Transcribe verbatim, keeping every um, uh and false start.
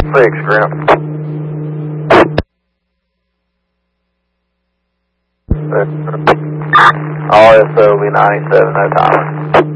Six, Grim. R S O will be ninety-seven, no timer.